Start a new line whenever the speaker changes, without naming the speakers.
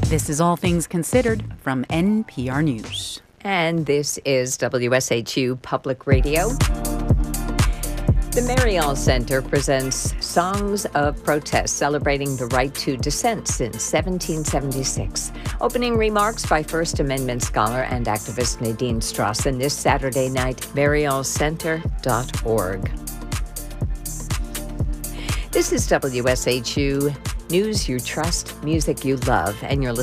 This is All Things Considered from NPR News.
And this is WSHU Public Radio. The Mariel Center presents Songs of Protest, celebrating the right to dissent since 1776. Opening remarks by First Amendment scholar and activist Nadine Strossen this Saturday night, marielcenter.org. This is WSHU News you trust, music you love, and you're listening